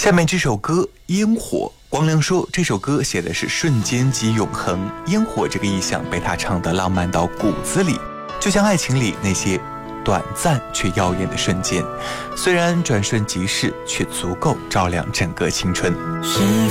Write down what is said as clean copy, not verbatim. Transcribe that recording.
下面这首歌《烟火》，光良说这首歌写的是瞬间即永恒，烟火这个意象被他唱得浪漫到骨子里，就像爱情里那些短暂却耀眼的瞬间，虽然转瞬即逝，却足够照亮整个青春。